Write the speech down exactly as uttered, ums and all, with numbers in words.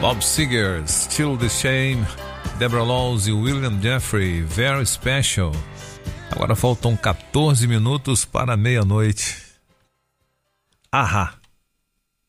Bob Seger, Still the Same, Deborah Laws e William Jeffrey, Very Special. Agora faltam quatorze minutos para meia-noite. Ahá.